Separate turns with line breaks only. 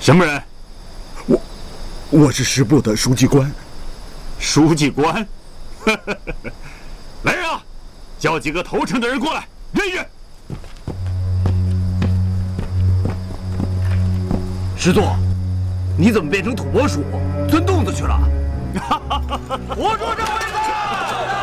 什么人？
我是师部的书记官。
书记官？来人啊，叫几个投诚的人过来，认一认。
师座，你怎么变成土拨鼠，钻洞子去了？
活捉这位子！